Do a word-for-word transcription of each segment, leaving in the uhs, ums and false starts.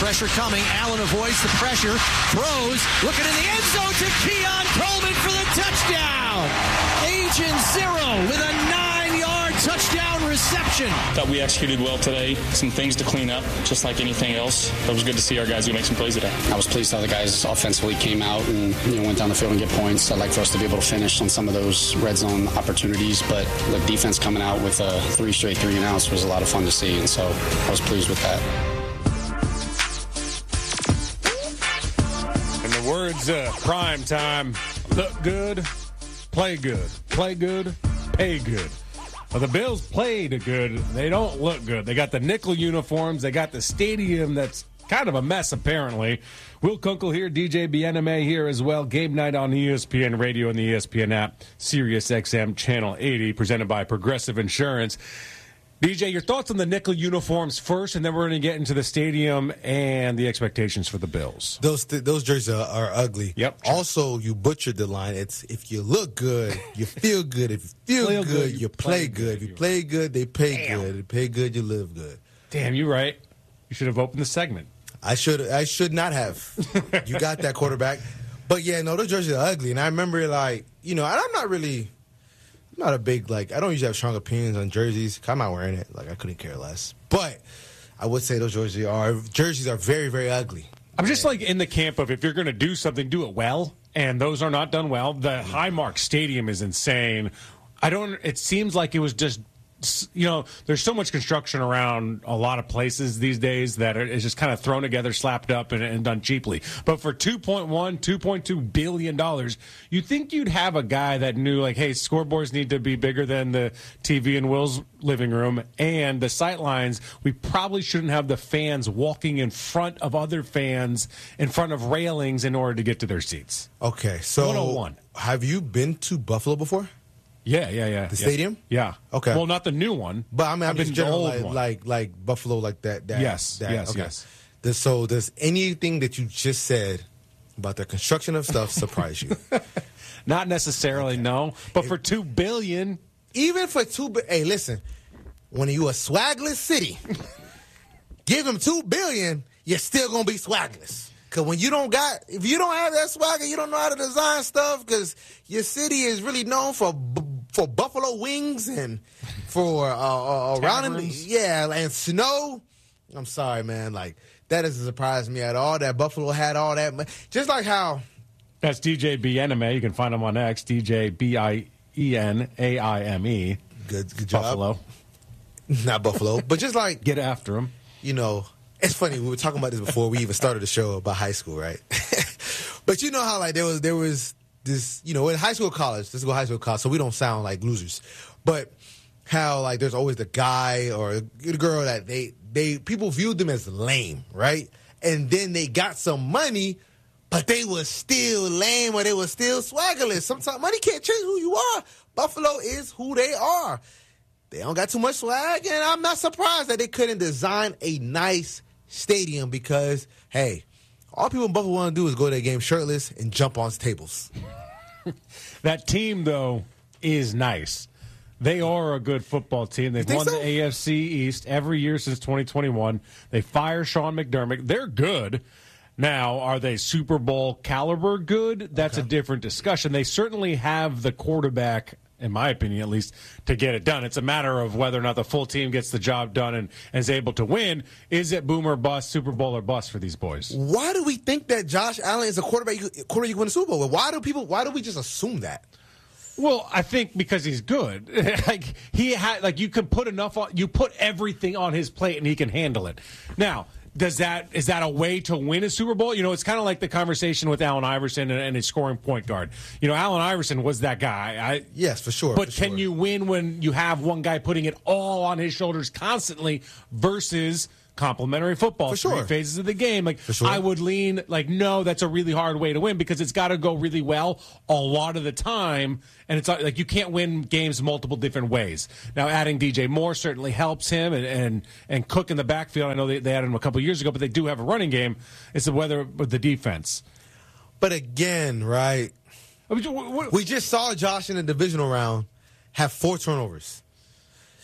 Pressure coming. Allen avoids the pressure. Throws. Looking in the end zone to Keon Coleman for the touchdown. Agent Zero with a nine-yard touchdown reception. Thought we executed well today. Some things to clean up, just like anything else. It was good to see our guys go make some plays today. I was pleased how the guys offensively came out and you know, went down the field and get points. I'd like for us to be able to finish on some of those red zone opportunities, but the defense coming out with uh, three straight three and outs was a lot of fun to see, and so I was pleased with that. In the words of Prime Time, look good, play good. Play good, pay good. Well, the Bills played good. They don't look good. They got the nickel uniforms. They got the stadium that's kind of a mess, apparently. Will Kunkel here, D J Bieneme here as well. Game night on E S P N Radio and the E S P N app, Sirius X M Channel eighty, presented by Progressive Insurance. D J, your thoughts on the nickel uniforms first, and then we're going to get into the stadium and the expectations for the Bills. Those th- those jerseys are, are ugly. Yep. True. Also, you butchered the line. It's if you look good, you feel good. If you feel, feel good, good, you, you play, play good. good. If you play good, they pay Damn. good. If you pay good, you live good. Damn, you're right. You should have opened the segment. I should I should not have. You got that, quarterback. But, yeah, no, those jerseys are ugly. And I remember, like, you know, I'm not really – I'm not a big, like, I don't usually have strong opinions on jerseys. I'm not wearing it. Like, I couldn't care less. But I would say those jerseys are jerseys are very, very ugly. I'm just, like, in the camp of if you're going to do something, do it well. And those are not done well. The Highmark Stadium is insane. I don't – it seems like it was just – you know, there's so much construction around a lot of places these days that is just kind of thrown together, slapped up, and, and done cheaply. But for two point one, two point two billion dollars, you think you'd have a guy that knew, like, hey, scoreboards need to be bigger than the T V in Will's living room, and the sight lines, we probably shouldn't have the fans walking in front of other fans, in front of railings in order to get to their seats. Okay, so one oh one. Have you been to Buffalo before? Yeah, yeah, yeah. The yeah. stadium? Yeah. Okay. Well, not the new one. But I mean, I'm I've just been general, the old like, one. like like Buffalo, like that. that yes, that, yes, okay. yes. Does, so does anything that you just said about the construction of stuff surprise you? Not necessarily, okay. No. But for two billion dollars. Even for two billion dollars. Hey, listen. When you a swagless city, give them two billion dollars, you're still going to be swagless. Because when you don't got, if you don't have that swagger, you don't know how to design stuff because your city is really known for for buffalo wings and for uh, uh, around in the, yeah, and snow. I'm sorry, man. Like, that doesn't surprise me at all that Buffalo had all that. Just like how. That's D J Bieneme. You can find him on X, D J B I E N A I M E. Good, good job. Buffalo. Not Buffalo. But just like. Get after him. You know. It's funny, we were talking about this before we even started the show about high school, right? But you know how, like, there was there was this, you know, in high school, college, let's go high school, college, so we don't sound like losers. But how, like, there's always the guy or the girl that they, they people viewed them as lame, right? And then they got some money, but they were still lame or they were still swaggerless. Sometimes money can't change who you are. Buffalo is who they are. They don't got too much swag, and I'm not surprised that they couldn't design a nice stadium because, hey, all people in Buffalo want to do is go to a game shirtless and jump on tables. That team, though, is nice. They are a good football team. They've won so? the A F C East every year since twenty twenty-one. They fire Sean McDermott. They're good. Now, are they Super Bowl caliber good? That's okay. A different discussion. They certainly have the quarterback, in my opinion at least, to get it done. It's a matter of whether or not the full team gets the job done and, and is able to win. Is it boom or bust, Super Bowl or bust for these boys? Why do we think that Josh Allen is a quarterback quarterback you win the Super Bowl with? Why do people? Why do we just assume that? Well, I think because he's good. like he had, like you can put enough on, you put everything on his plate and he can handle it. Now, does that is that a way to win a Super Bowl? You know, it's kind of like the conversation with Allen Iverson and, and his scoring point guard. You know, Allen Iverson was that guy. I, yes, for sure. But for can sure. you win when you have one guy putting it all on his shoulders constantly versus complementary football? For sure. Three phases of the game. Like for sure. I would lean like, no, that's a really hard way to win because it's got to go really well a lot of the time. And it's like you can't win games multiple different ways. Now, adding D J Moore certainly helps him, and and, and Cook in the backfield. I know they, they added him a couple years ago, but they do have a running game. It's the weather with the defense. But again, right? I mean, what, what, we just saw Josh in the divisional round have four turnovers.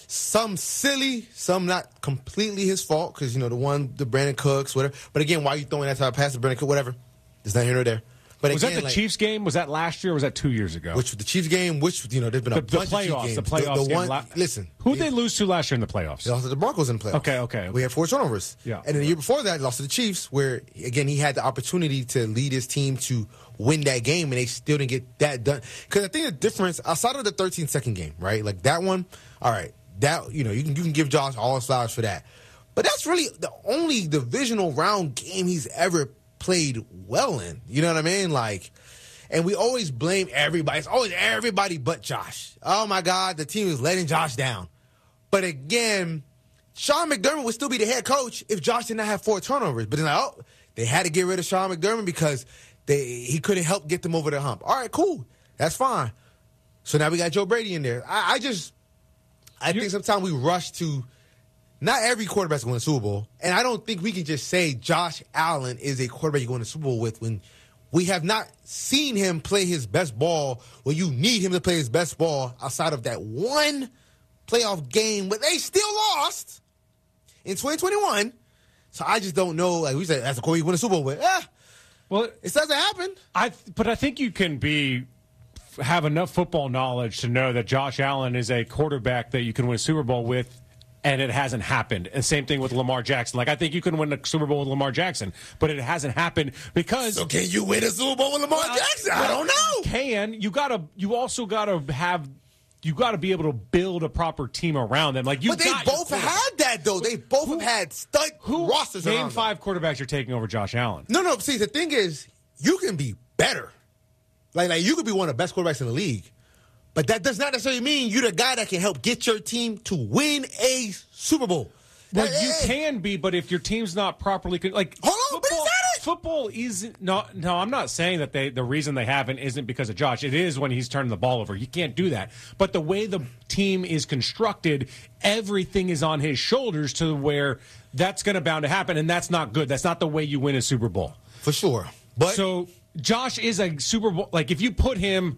Some silly, some not completely his fault because, you know, the one, the Brandon Cooks, whatever. But again, why are you throwing that type of pass to Brandon Cook, whatever? There's not here nor there. But was again, that the like, Chiefs game? Was that last year or was that two years ago? Which the Chiefs game, which, you know, there's been a the, the bunch playoffs, of Chiefs games. The playoffs. The, the one, la- listen. Who did they lose to last year in the playoffs? They lost to the Broncos in the playoffs. Okay, okay. We had four turnovers. Yeah. And then the year before that, lost to the Chiefs, where, again, he had the opportunity to lead his team to win that game, and they still didn't get that done. Because I think the difference, outside of the thirteen-second game, right? Like, that one, all right, that, you know, you can, you can give Josh all his flowers for that. But that's really the only divisional round game he's ever played well in. You know what I mean? Like, and we always blame everybody. It's always everybody but Josh. Oh, my God, the team is letting Josh down. But again, Sean McDermott would still be the head coach if Josh did not have four turnovers. But then, like, oh, they had to get rid of Sean McDermott because they he couldn't help get them over the hump. All right, cool. That's fine. So now we got Joe Brady in there. I, I just, I You're, think sometimes we rush to, not every quarterback's going to win the Super Bowl. And I don't think we can just say Josh Allen is a quarterback you're going to the Super Bowl with when we have not seen him play his best ball when you need him to play his best ball outside of that one playoff game, but they still lost in twenty twenty-one. So I just don't know. Like we said, that's a quarterback you win a Super Bowl with. Eh, well, it doesn't happen. I, but I think you can be have enough football knowledge to know that Josh Allen is a quarterback that you can win a Super Bowl with, and it hasn't happened. And same thing with Lamar Jackson. Like, I think you can win a Super Bowl with Lamar Jackson, but it hasn't happened because. So can you win a Super Bowl with Lamar well, Jackson? I don't know. You can. You gotta. You also gotta have. You got to be able to build a proper team around them. Like you, but they both had that though. They both who, have had stud who, rosters. Name five them. quarterbacks you're taking over Josh Allen. No, no. See, the thing is, you can be better. Like, like you could be one of the best quarterbacks in the league, but that does not necessarily mean you're the guy that can help get your team to win a Super Bowl. Well, that, you hey, can be, but if your team's not properly like, hold on, football, but it. football isn't. No, no, I'm not saying that they. The reason they haven't isn't because of Josh. It is when he's turning the ball over. You can't do that. But the way the team is constructed, everything is on his shoulders to where that's going to bound to happen, and that's not good. That's not the way you win a Super Bowl for sure. But so Josh is a Super Bowl. Like if you put him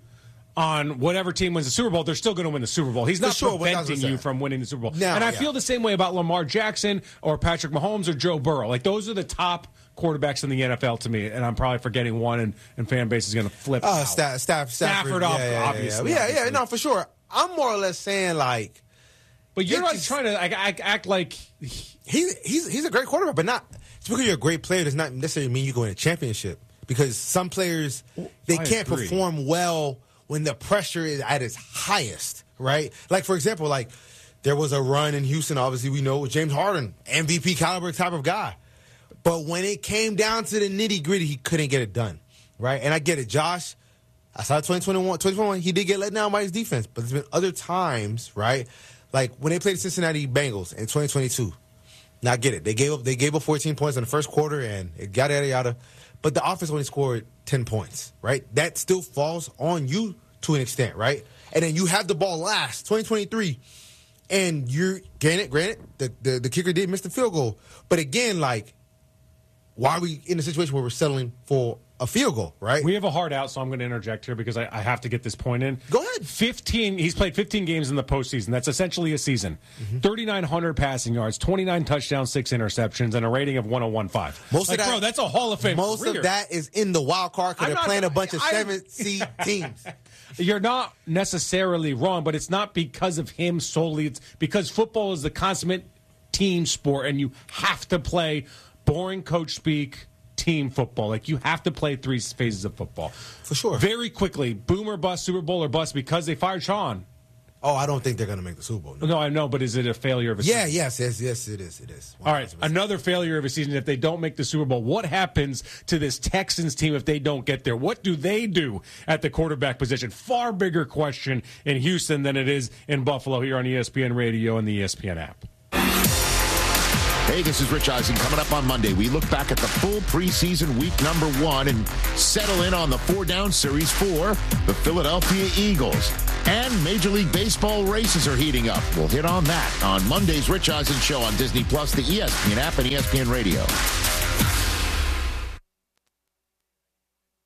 on whatever team wins the Super Bowl, they're still going to win the Super Bowl. He's not sure, preventing you from winning the Super Bowl. No, and I yeah. feel the same way about Lamar Jackson or Patrick Mahomes or Joe Burrow. Like, those are the top quarterbacks in the N F L to me, and I'm probably forgetting one, and, and fan base is going to flip Oh, out. Staff, Staff, Stafford, Stafford, yeah, yeah, obviously. Yeah, yeah, obviously. yeah, no, for sure. I'm more or less saying, like... But you're like just, trying to like, act, act like... He, he's, he's a great quarterback, but not... Just because you're a great player does not necessarily mean you go in a championship. Because some players, they I can't agree. perform well when the pressure is at its highest, right? Like, for example, like, there was a run in Houston, obviously we know, with James Harden, M V P caliber type of guy. But when it came down to the nitty-gritty, he couldn't get it done, right? And I get it. Josh, I saw twenty twenty-one, twenty twenty-one, he did get let down by his defense. But there's been other times, right? Like, when they played the Cincinnati Bengals in twenty twenty-two. Now, I get it. They gave up, they gave up fourteen points in the first quarter, and it yada, yada, yada. But the offense only scored ten points, right? That still falls on you to an extent, right? And then you have the ball last, twenty twenty-three, and you're, granted, granted, the, the, the kicker did miss the field goal. But again, like, why are we in a situation where we're settling for a field goal, right? We have a hard out, so I'm going to interject here because I, I have to get this point in. Go ahead. fifteen, he's played fifteen games in the postseason. That's essentially a season. Mm-hmm. thirty-nine hundred passing yards, twenty-nine touchdowns, six interceptions, and a rating of one oh one point five. Most like, of that, bro, that's a Hall of Fame Most career. of that is in the wild card because they're playing a bunch of I, seven-seed teams. You're not necessarily wrong, but it's not because of him solely. It's because football is the consummate team sport, and you have to play boring coach speak team football. Like, you have to play three phases of football. For sure. Very quickly, boom or bust, Super Bowl or bust, because they fired Sean. Oh, I don't think they're going to make the Super Bowl. No. no, I know, but is it a failure of a yeah, season? Yeah, yes, yes, yes, it is. It is. All right, another failure of a season if they don't make the Super Bowl. What happens to this Texans team if they don't get there? What do they do at the quarterback position? Far bigger question in Houston than it is in Buffalo here on E S P N Radio and the E S P N app. Hey, this is Rich Eisen. Coming up on Monday, we look back at the full preseason week number one and settle in on the four-down series for the Philadelphia Eagles. And Major League Baseball races are heating up. We'll hit on that on Monday's Rich Eisen Show on Disney Plus, the E S P N app, and E S P N Radio.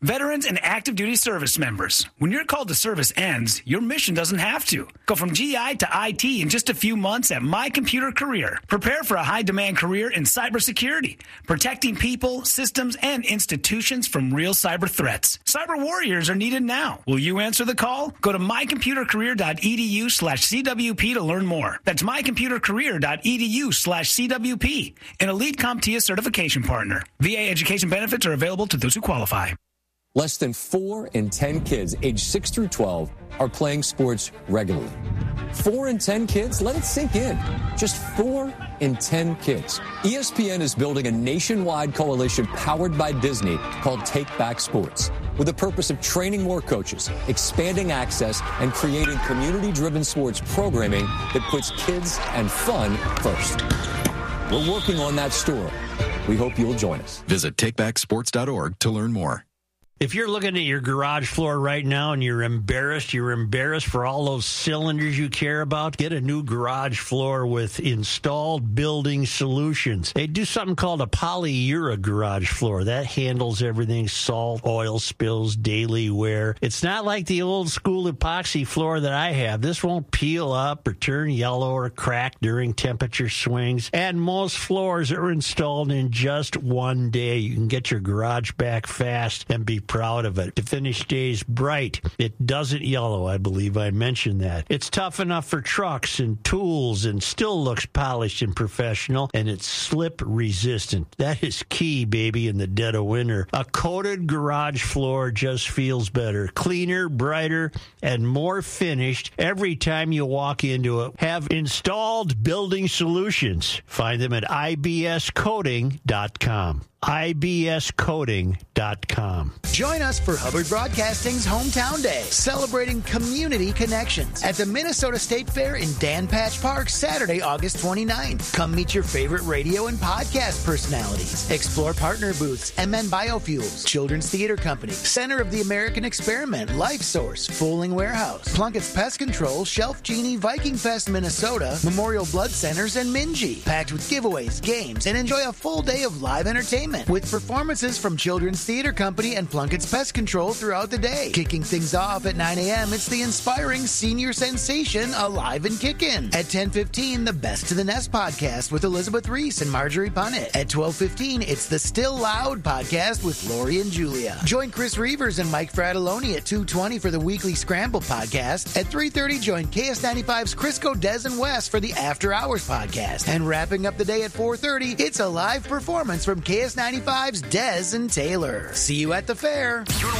Veterans and active duty service members, when your call to service ends, your mission doesn't have to. Go from G I to I T in just a few months at My Computer Career. Prepare for a high-demand career in cybersecurity, protecting people, systems, and institutions from real cyber threats. Cyber warriors are needed now. Will you answer the call? Go to mycomputercareer.edu slash CWP to learn more. That's mycomputercareer.edu slash CWP, an Elite CompTIA certification partner. V A education benefits are available to those who qualify. Less than four in ten kids aged six through twelve are playing sports regularly. Four in ten kids? Let it sink in. Just four in ten kids. E S P N is building a nationwide coalition powered by Disney called Take Back Sports, with the purpose of training more coaches, expanding access, and creating community-driven sports programming that puts kids and fun first. We're working on that story. We hope you'll join us. Visit take back sports dot org to learn more. If you're looking at your garage floor right now and you're embarrassed, you're embarrassed for all those cylinders you care about, get a new garage floor with Installed Building Solutions. They do something called a polyura garage floor. That handles everything, salt, oil spills, daily wear. It's not like the old school epoxy floor that I have. This won't peel up or turn yellow or crack during temperature swings. And most floors are installed in just one day. You can get your garage back fast and be proud of it. The finish stays bright. It doesn't yellow. I believe I mentioned that. It's tough enough for trucks and tools and still looks polished and professional, and it's slip resistant. That is key, baby, in the dead of winter. A coated garage floor just feels better. Cleaner, brighter, and more finished every time you walk into it. Have Installed Building Solutions. Find them at I B S coating dot com. I B S coating dot com. Join us for Hubbard Broadcasting's Hometown Day, celebrating community connections at the Minnesota State Fair in Dan Patch Park, Saturday, August twenty-ninth. Come meet your favorite radio and podcast personalities. Explore partner booths, M N Biofuels, Children's Theater Company, Center of the American Experiment, Life Source, Fooling Warehouse, Plunkett's Pest Control, Shelf Genie, Viking Fest, Minnesota, Memorial Blood Centers, and Minji. Packed with giveaways, games, and enjoy a full day of live entertainment with performances from Children's Theater Company and Plunkett's Pest Control throughout the day. Kicking things off at nine a.m., it's the inspiring senior sensation Alive and Kickin'. At ten fifteen, the Best to the Nest podcast with Elizabeth Reese and Marjorie Punnett. At twelve fifteen, it's the Still Loud podcast with Lori and Julia. Join Chris Reavers and Mike Fratelloni at two twenty for the Weekly Scramble podcast. At three thirty, join K S ninety-five's Crisco, Des, and Wes for the After Hours podcast. And wrapping up the day at four thirty, it's a live performance from K S ninety-five's Des and Taylor. See you at the fair.